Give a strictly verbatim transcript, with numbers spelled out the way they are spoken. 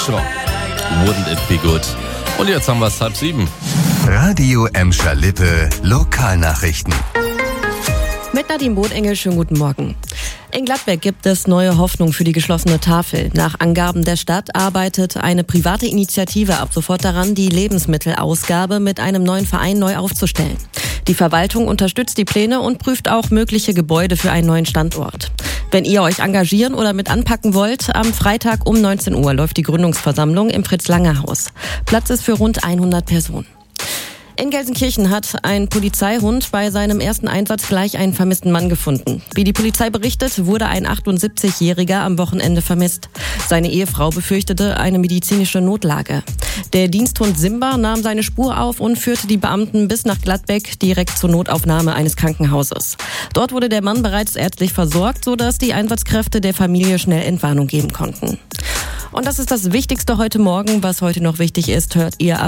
Wouldn't it be good? Und jetzt haben wir es halb sieben. Radio Emscher Lippe Lokalnachrichten. Mit Nadine Bothengel, schönen guten Morgen. In Gladbeck gibt es neue Hoffnung für die geschlossene Tafel. Nach Angaben der Stadt arbeitet eine private Initiative ab sofort daran, die Lebensmittelausgabe mit einem neuen Verein neu aufzustellen. Die Verwaltung unterstützt die Pläne und prüft auch mögliche Gebäude für einen neuen Standort. Wenn ihr euch engagieren oder mit anpacken wollt, am Freitag um neunzehn Uhr läuft die Gründungsversammlung im Fritz-Lange-Haus. Platz ist für rund hundert Personen. In Gelsenkirchen hat ein Polizeihund bei seinem ersten Einsatz gleich einen vermissten Mann gefunden. Wie die Polizei berichtet, wurde ein achtundsiebzigjähriger am Wochenende vermisst. Seine Ehefrau befürchtete eine medizinische Notlage. Der Diensthund Simba nahm seine Spur auf und führte die Beamten bis nach Gladbeck direkt zur Notaufnahme eines Krankenhauses. Dort wurde der Mann bereits ärztlich versorgt, sodass die Einsatzkräfte der Familie schnell Entwarnung geben konnten. Und das ist das Wichtigste heute Morgen. Was heute noch wichtig ist, hört ihr ab